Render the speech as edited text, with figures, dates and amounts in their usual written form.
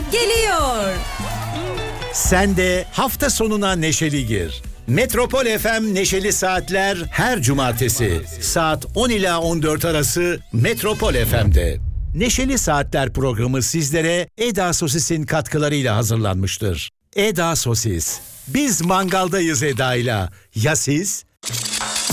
geliyor. Sen de hafta sonuna neşeli gir. Metropol FM Neşeli Saatler her cumartesi saat 10 ila 14 arası Metropol FM'de. Neşeli Saatler programı sizlere Eda Sosis'in katkılarıyla hazırlanmıştır. Eda Sosis. Biz mangaldayız Eda'yla. Ya siz?